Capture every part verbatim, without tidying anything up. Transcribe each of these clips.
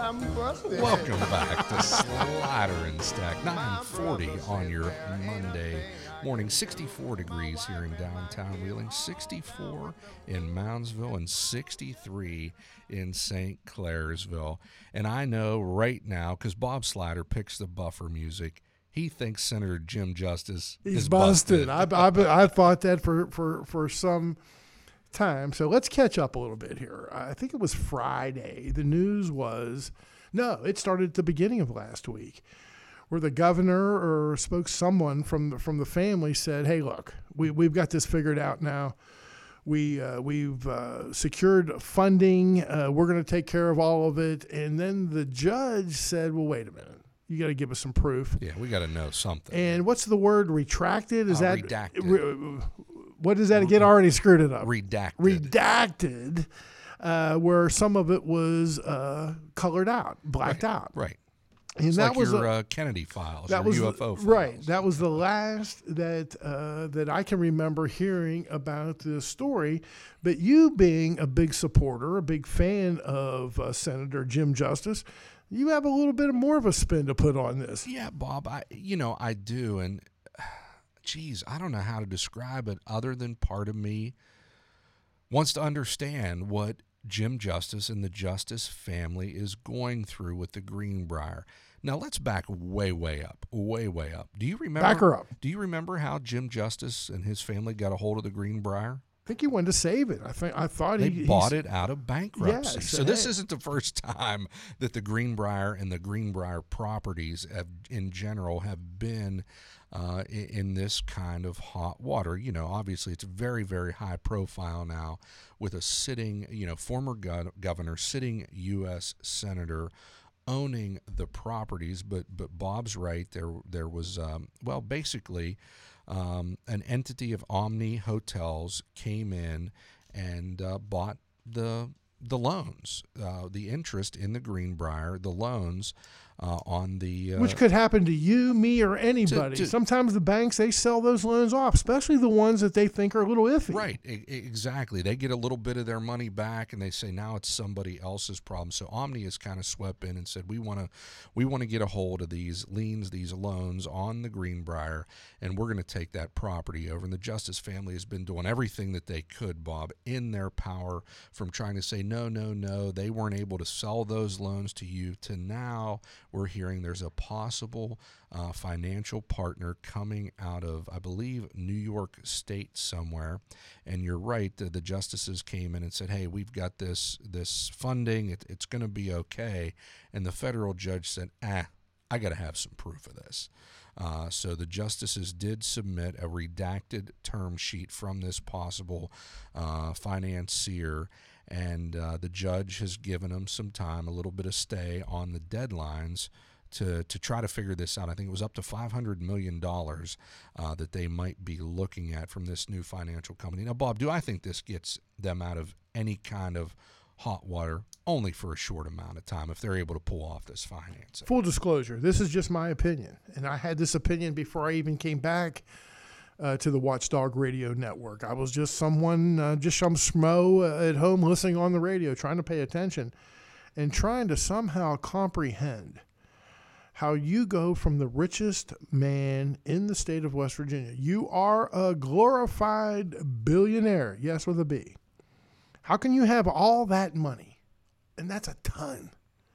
Welcome back to Slider and Stack. nine forty on your Monday morning. sixty-four degrees here in downtown Wheeling, sixty-four in Moundsville, and sixty-three in Saint Clairsville. And I know right now, because Bob Slider picks the buffer music, he thinks Senator Jim Justice He's is busted. busted. I, I, I thought that for, for, for some time. So let's catch up a little bit here. I think it was Friday. The news was, no, it started at the beginning of last week, where the governor or spoke someone from the, from the family said, hey, look, we, we've got this figured out now. We, uh, we've uh, secured funding. Uh, we're going to take care of all of it. And then the judge said, well, wait a minute. You got to give us some proof. Yeah, we got to know something. And what's the word? Retracted? Is uh, that redacted? Re, what is that again? Already screwed it up. Redacted. Redacted, uh, where some of it was uh, colored out, blacked right, out. Right. And it's that like was your a, uh, Kennedy files, that your was U F O files. Right. That was the last that uh, that I can remember hearing about this story. But you being a big supporter, a big fan of uh, Senator Jim Justice, you have a little bit more of a spin to put on this. Yeah, Bob, I you know, I do. And, geez, I don't know how to describe it other than part of me wants to understand what Jim Justice and the Justice family is going through with the Greenbrier. Now, let's back way, way up, way, way up. Do you remember? Back her up. Do you remember how Jim Justice and his family got a hold of the Greenbrier? I think he wanted to save it. I think I thought they he bought it out of bankruptcy. Yes, so this isn't the first time that the Greenbrier and the Greenbrier properties have, in general have been uh, in, in this kind of hot water. You know, obviously it's very, very high profile now with a sitting, you know, former go- governor, sitting U S senator owning the properties. But but Bob's right. There there was um, well basically. Um, an entity of Omni Hotels came in and uh, bought the the loans, uh, the interest in the Greenbrier, the loans uh, on the... Uh, Which could happen to you, me, or anybody. to, Sometimes the banks, they sell those loans off, especially the ones that they think are a little iffy. Right, e- exactly. They get a little bit of their money back, and they say now it's somebody else's problem. So Omni has kind of swept in and said, we want to we want to get a hold of these liens, these loans on the Greenbrier, and we're going to take that property over. And the Justice family has been doing everything that they could, Bob, in their power, from trying to say, no, no, no, they weren't able to sell those loans to you, to now we're hearing there's a possible uh, financial partner coming out of, I believe, New York State somewhere. And you're right, the, the justices came in and said, hey, we've got this this funding, it, it's going to be okay. And the federal judge said, ah, I got to have some proof of this. Uh, so the justices did submit a redacted term sheet from this possible uh, financier, and uh, the judge has given them some time, a little bit of stay on the deadlines to to try to figure this out. I think it was up to five hundred million dollars uh, that they might be looking at from this new financial company. Now, Bob, do I think this gets them out of any kind of hot water? Only for a short amount of time if they're able to pull off this financing. Full disclosure, this is just my opinion. And I had this opinion before I even came back uh, to the Watchdog Radio Network. I was just someone, uh, just some schmo at home listening on the radio, trying to pay attention and trying to somehow comprehend how you go from the richest man in the state of West Virginia. You are a glorified billionaire, yes, with a B. How can you have all that money? And that's a ton.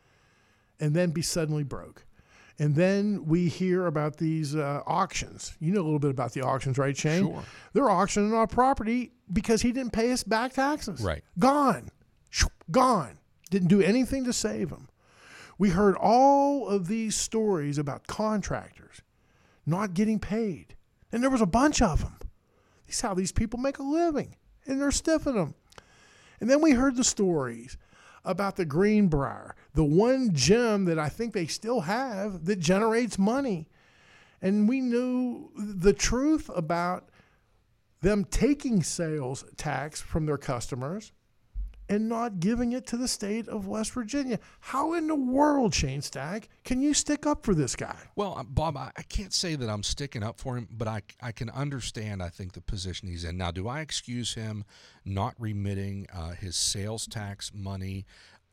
And then be suddenly broke. And then we hear about these uh, auctions. You know a little bit about the auctions, right, Shane? Sure. They're auctioning our property because he didn't pay us back taxes. Right. Gone. Gone. Didn't do anything to save him. We heard all of these stories about contractors not getting paid. And there was a bunch of them. This is how these people make a living. And they're stiffing them. And then we heard the stories about the Greenbrier, the one gem that I think they still have that generates money. And we knew the truth about them taking sales tax from their customers and not giving it to the state of West Virginia. How in the world, Shane Stack, can you stick up for this guy? Well, Bob, I can't say that I'm sticking up for him, but I, I can understand, I think, the position he's in. Now, do I excuse him not remitting uh, his sales tax money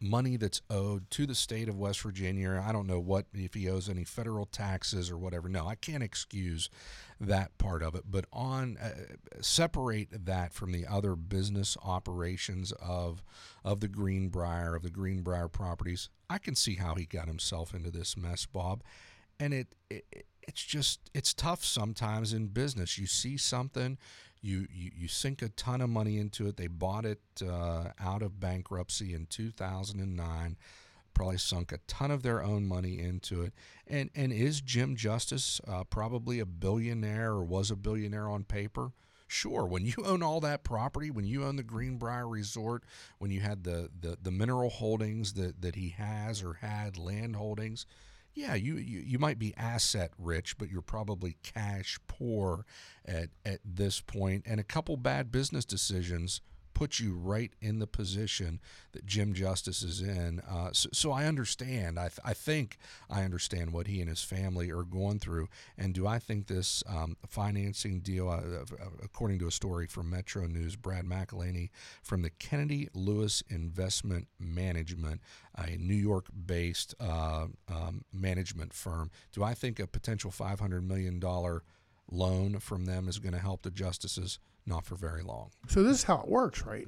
money that's owed to the state of West Virginia. I don't know what if he owes any federal taxes or whatever. No, I can't excuse that part of it. But on uh, separate that from the other business operations of of the Greenbrier of the Greenbrier properties. I can see how he got himself into this mess, Bob, and it, it it's just it's tough sometimes in business. You see something. You, you, you sink a ton of money into it. They bought it uh, out of bankruptcy in two thousand nine, probably sunk a ton of their own money into it. And and is Jim Justice uh, probably a billionaire or was a billionaire on paper? Sure. When you own all that property, when you own the Greenbrier Resort, when you had the, the, the mineral holdings that, that he has or had, land holdings, yeah, you, you, you might be asset rich, but you're probably cash poor at, at this point. And a couple bad business decisions put you right in the position that Jim Justice is in. Uh, so, so I understand. I, th- I think I understand what he and his family are going through. And do I think this um, financing deal, uh, uh, according to a story from Metro News, Brad McElhaney from the Kennedy Lewis Investment Management, a New York-based uh, um, management firm, do I think a potential five hundred million dollars loan from them is going to help the justices? Not for very long. So this is how it works, right?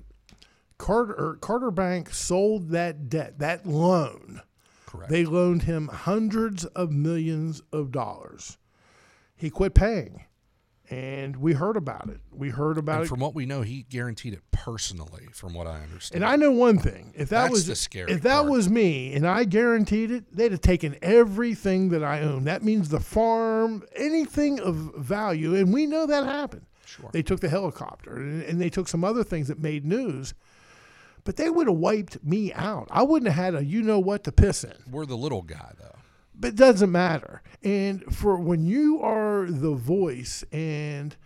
Carter Carter Bank sold that debt, that loan. Correct. They loaned him hundreds of millions of dollars. He quit paying, and we heard about it. We heard about and it. From what we know, he guaranteed it personally, from what I understand. And I know one thing: if that That's was the scary if that part. was me and I guaranteed it, they'd have taken everything that I own. That means the farm, anything of value, and we know that happened. Sure. They took the helicopter, and, and they took some other things that made news, but they would have wiped me out. I wouldn't have had a you-know-what to piss in. We're the little guy, though. But it doesn't matter. And for when you are the voice and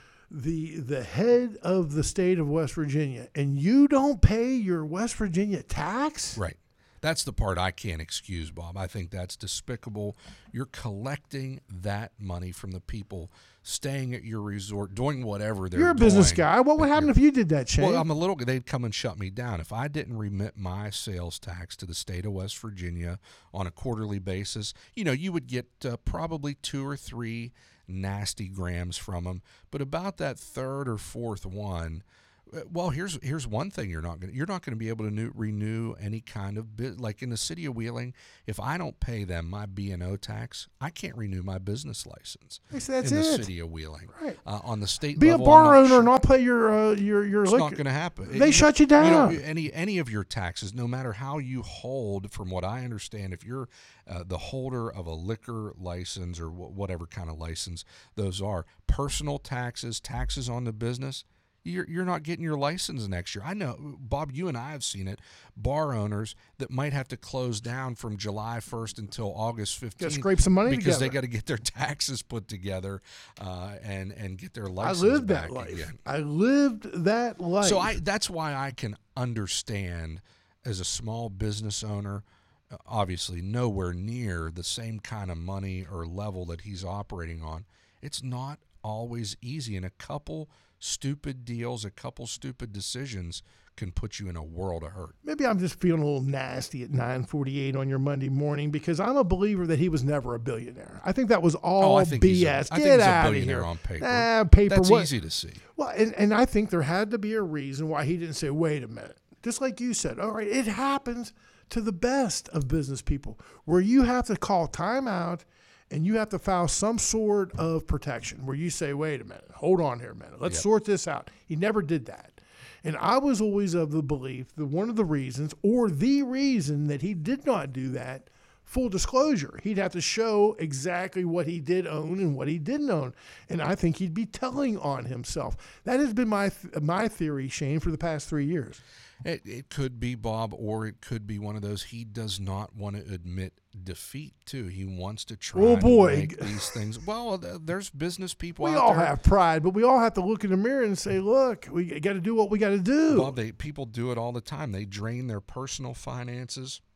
the the head of the state of West Virginia, and you don't pay your West Virginia tax, Right. That's the part I can't excuse, Bob. I think that's despicable. You're collecting that money from the people staying at your resort, doing whatever they're doing. you're a business doing. guy. What would happen if you did that, Shane? Well, I'm a little. They'd come and shut me down if I didn't remit my sales tax to the state of West Virginia on a quarterly basis. You know, you would get uh, probably two or three nasty grams from them, but about that third or fourth one. Well, here's here's one thing you're not going you're not going to be able to new, renew any kind of bit like in the city of Wheeling. If I don't pay them my B and O tax, I can't renew my business license. That's in it. the city of Wheeling. Right. Uh, on the state Be level, a bar I'm not owner sure. and not pay your uh, your your It's liquor. not going to happen. They You shut you know- down. You know, any any of your taxes, no matter how you hold, from what I understand, if you're uh, the holder of a liquor license or wh- whatever kind of license those are, personal taxes, taxes on the business, you're you're not getting your license next year. I know, Bob, you and I have seen it. Bar owners that might have to close down from July first until August fifteenth. Gotta scrape some money because they together. got to get their taxes put together uh, and and get their I license lived back that life. again. I lived that life. So I that's why I can understand as a small business owner, uh, obviously nowhere near the same kind of money or level that he's operating on. It's not always easy, and a couple stupid deals, a couple stupid decisions can put you in a world of hurt. Maybe I'm just feeling a little nasty at nine forty-eight on your Monday morning because I'm a believer that he was never a billionaire. I think that was all Oh, I think B he's a- S. I think Get he's a out of billionaire here. on paper. Nah, paper. That's what? easy to see. Well, and, and I think there had to be a reason why he didn't say, wait a minute. Just like you said, all right, it happens to the best of business people where you have to call time out and you have to file some sort of protection where you say, wait a minute, hold on here a minute. Let's Yep. sort this out. He never did that. And I was always of the belief that one of the reasons or the reason that he did not do that, full disclosure, he'd have to show exactly what he did own and what he didn't own. And I think he'd be telling on himself. That has been my th- my theory, Shane, for the past three years. It, it could be, Bob, or it could be one of those he does not want to admit defeat, too. He wants to try Oh, boy. to make these things. Well, th- there's business people We out all there. have pride, but we all have to look in the mirror and say, look, we got to do what we got to do. Bob, they, people do it all the time. They drain their personal finances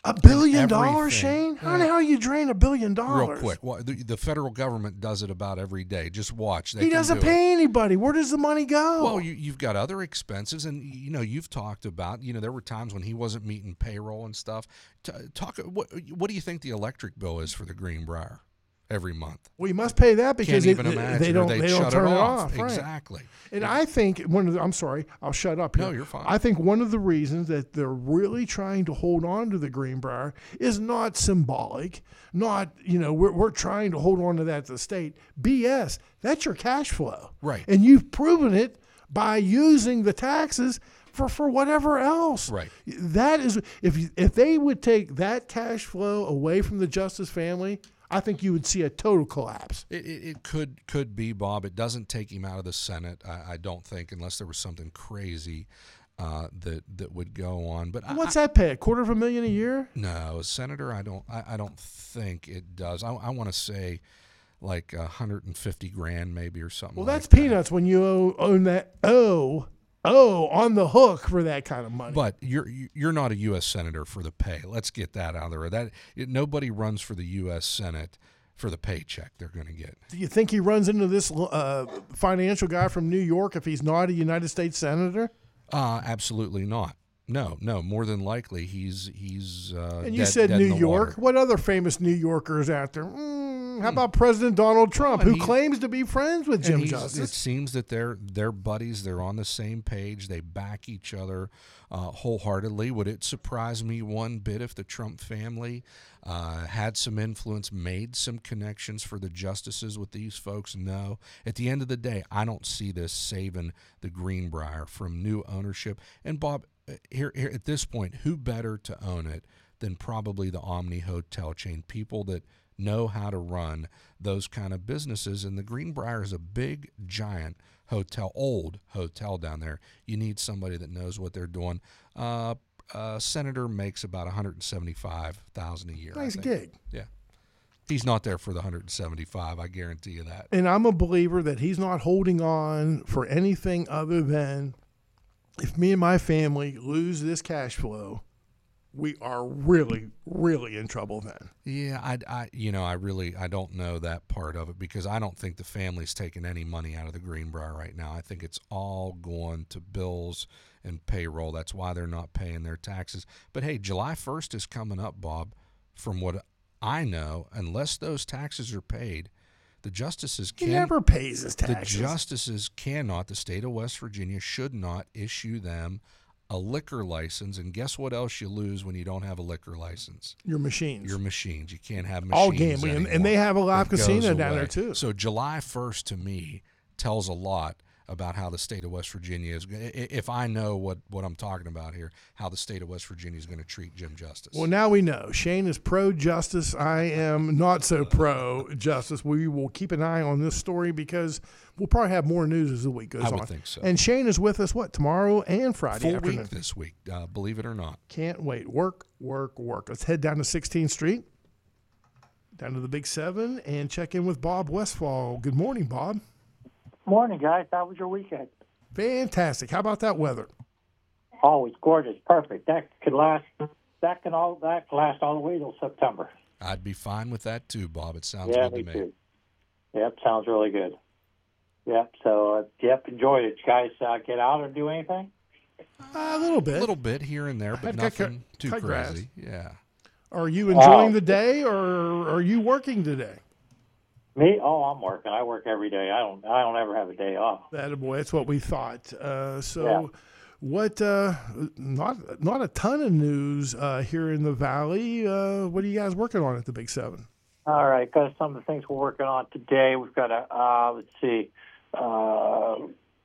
A billion dollars, everything. Shane? How the hell you drain a billion Real dollars? quick, well, the, the federal government does it about every day. Just watch. They He can doesn't do pay it. anybody. Where does the money go? Well, you, you've got other expenses, and you know you've talked about. You know there were times when he wasn't meeting payroll and stuff. T- talk. What What do you think the electric bill is for the Greenbrier every month? we must pay that because Can't it- even they, imagine. they or don't they'd they don't shut turn it it off. off. Right. Exactly. And I think one of the, I'm sorry, I'll shut up here. No, you're fine. I think one of the reasons that they're really trying to hold on to the Greenbrier is not symbolic, not, you know, we're, we're trying to hold on to that to the state. B S, that's your cash flow. Right. And you've proven it by using the taxes for, for whatever else. Right. That is, if you, if they would take that cash flow away from the Justice family, I think you would see a total collapse. It, it, it could could be, Bob. It doesn't take him out of the Senate, I, I don't think, unless there was something crazy uh, that that would go on. But What's I, that pay? A quarter of a million a year? no, senator, I don't. I, I don't think it does. I, I want to say like a hundred and fifty grand, maybe, or something. Well, like that's that. peanuts when you owe, own that. Oh, oh, on the hook for that kind of money. But you're you're not a U S senator for the pay. Let's get that out of there. That it, nobody runs for the U S Senate for the paycheck they're going to get. do you think he runs into this uh, financial guy from New York if he's not a United States senator? Uh, absolutely not. No, no. More than likely, he's he's. Uh, And you dead- said dead in New the York. water. What other famous New Yorkers out there? Mm, how about President Donald Trump, and who he- claims to be friends with And Jim he's- It Justice? seems that they're they're buddies. They're on the same page. They back each other uh, wholeheartedly. Would it surprise me one bit if the Trump family uh, had some influence, made some connections for the justices with these folks? No. At the end of the day, I don't see this saving the Greenbrier from new ownership. And Bob, uh, here, here at this point, who better to own it than probably the Omni hotel chain? People that know how to run those kind of businesses. And the Greenbrier is a big, giant hotel, old hotel down there. You need somebody that knows what they're doing. Uh, uh, Senator makes about one hundred seventy-five thousand dollars a year. I Nice think. gig. Yeah. He's not there for the one hundred seventy-five, I guarantee you that. And I'm a believer that he's not holding on for anything other than if me and my family lose this cash flow, we are really, really in trouble then. Yeah, I, I, you know, I really, I don't know that part of it because I don't think the family's taking any money out of the Greenbrier right now. I think it's all going to bills and payroll. That's why they're not paying their taxes. But hey, July first is coming up, Bob. From what I know, unless those taxes are paid, the justices He can never pays his the taxes. justices cannot, the state of West Virginia should not issue them a liquor license. And guess what else you lose when you don't have a liquor license? Your machines. Your machines. You can't have machines All gambling. And, and they anymore. have a live It goes casino down away. there, too. So July first to me tells a lot about how the state of West Virginia is. i- If I know what, what I'm talking about here, how the state of West Virginia is going to treat Jim Justice. Well, now we know. Shane is pro-justice. I am not so pro-justice. We will keep an eye on this story because we'll probably have more news as the week goes I on. would think so. And Shane is with us, what, tomorrow and Friday Full afternoon? week this week, uh, believe it or not. Can't wait. Work, work, work. Let's head down to sixteenth Street, down to the Big Seven, and check in with Bob Westfall. Good morning, Bob. Morning, guys. How was your weekend? Fantastic. How about that weather? Oh, it's gorgeous. Perfect. That could last. That can all. That can last all the way till September. I'd be fine with that too, Bob. It sounds yeah, good me to me. too. Yep, sounds really good. Yep. So, uh, yep, enjoyed it. You guys uh, get out or do anything? a little bit. A little bit here and there, but I've got nothing cut- too cut grass. crazy. Yeah. Are you enjoying Oh. the day, or are you working today? Me? Oh, I'm working. I work every day. I don't. I don't ever have a day off. That boy, that's what we thought. Uh, so, Yeah. what? Uh, not not a ton of news uh, here in the valley. Uh, what are you guys working on at the Big Seven? All right, got some of the things we're working on today. We've got a. Uh, let's see. Uh,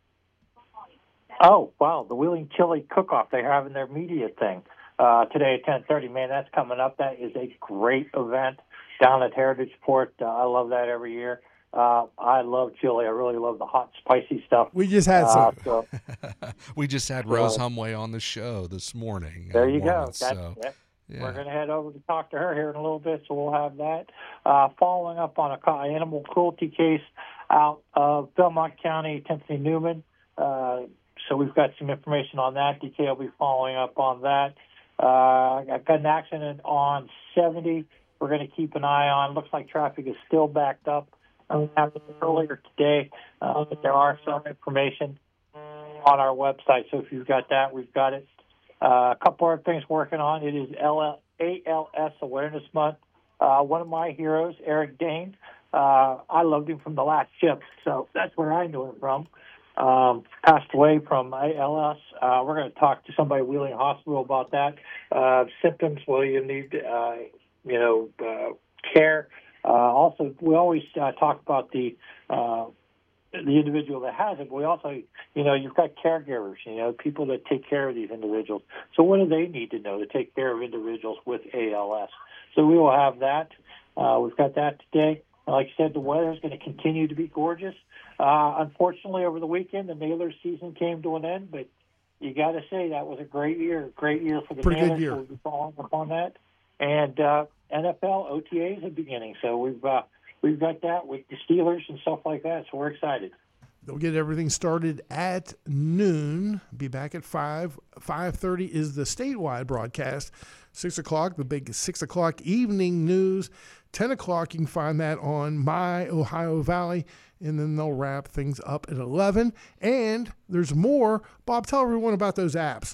oh wow, the Wheeling Chili Cook-Off. They're having their media thing uh, today at ten thirty. Man, that's coming up. That is a great event down at Heritage Port. Uh, I love that every year. Uh, I love chili. I really love the hot, spicy stuff. We just had Uh, some. so We just had Rose Humway on the show this morning. there uh, you go. morning, That's, so, that- yeah. We're going to head over to talk to her here in a little bit, so we'll have that. Uh, following up on a co- animal cruelty case out of Belmont County, Tiffany Newman. Uh, so we've got some information on that. D K will be following up on that. Uh, I've got an accident on seventy. We're going to keep an eye on. Looks like traffic is still backed up. Um, happened earlier today, uh, but there are some information on our website. So if you've got that, we've got it. Uh, a couple other things working on. It is A L S Awareness Month. Uh, one of my heroes, Eric Dane, uh, I loved him from The Last Ship, so that's where I knew him from. Um, passed away from A L S. Uh, we're going to talk to somebody at Wheeling Hospital about that. Uh, symptoms, well, you need, uh, you know, uh, care. Uh, also, we always uh, talk about the uh, the individual that has it, but we also, you know, you've got caregivers, you know, people that take care of these individuals. So what do they need to know to take care of individuals with A L S? So we will have that. Uh, we've got that today. Like I said, the weather is going to continue to be gorgeous. Uh, unfortunately, over the weekend, the Nailers season came to an end, but you got to say that was a great year, great year for the Pretty Nailers. good year. So we'll be following up on that. And uh, N F L O T As are beginning, so we've uh, we've got that with the Steelers and stuff like that. So we're excited. They'll get everything started at noon. Be back at five. five thirty is the statewide broadcast. six o'clock, the big six o'clock evening news. ten o'clock, you can find that on My Ohio Valley. And then they'll wrap things up at eleven. And there's more. Bob, tell everyone about those apps.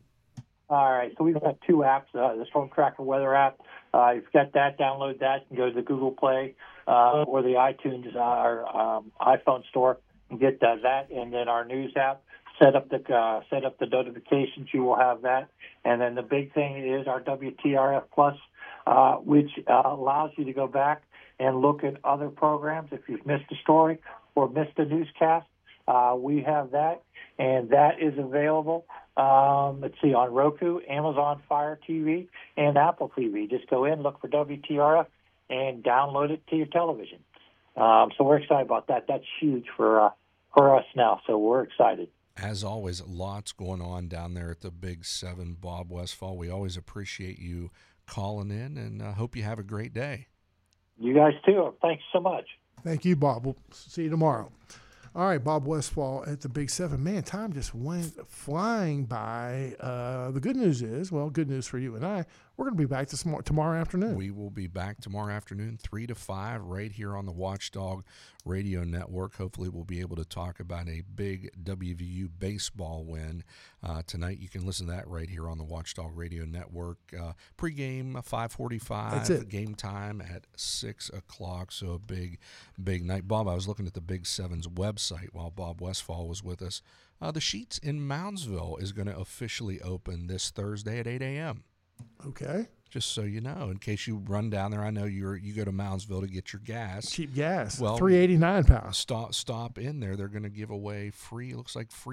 All right, so we've got two apps, uh, the Storm Tracker Weather app. Uh, you've got that, download that, and go to the Google Play uh, or the iTunes, uh, our um, iPhone store, and get uh, that. And then our news app, set up the uh, set up the notifications. You will have that. And then the big thing is our W T R F Plus, uh, which uh, allows you to go back and look at other programs. If you've missed a story or missed a newscast, uh, we have that, and that is available. Um, let's see, on Roku, Amazon Fire T V, and Apple T V. Just go in, look for W T R F, and download it to your television. Um, so we're excited about that. That's huge for uh, for us now, so we're excited. As always, lots going on down there at the Big Seven, Bob Westfall. We always appreciate you calling in, and uh, hope you have a great day. You guys too. Thanks so much. Thank you, Bob. We'll see you tomorrow. All right, Bob Westfall at the Big Seven. Man, time just went flying by. Uh, the good news is, well, good news for you and I, we're going to be back this mo- tomorrow afternoon. We will be back tomorrow afternoon, three to five, right here on the Watchdog Radio Network. Hopefully we'll be able to talk about a big W V U baseball win uh, tonight. You can listen to that right here on the Watchdog Radio Network. Uh, pre-game, five forty-five. That's it. Game time at six o'clock, so a big, big night. Bob, I was looking at the Big Seven's website while Bob Westfall was with us. Uh, the Sheets in Moundsville is going to officially open this Thursday at eight a.m. Okay. Just so you know, in case you run down there. I know you're you go to Moundsville to get your gas. Cheap gas. Well, three eighty-nine pounds. Stop stop in there. They're going to give away free. Looks like free.